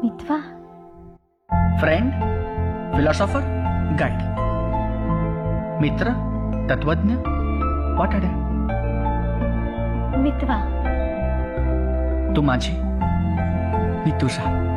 मितवा. Friend, philosopher, guide. मित्र, तत्वज्ञ, वाटाड्या. मितवा. तू माझी, मी तुझा.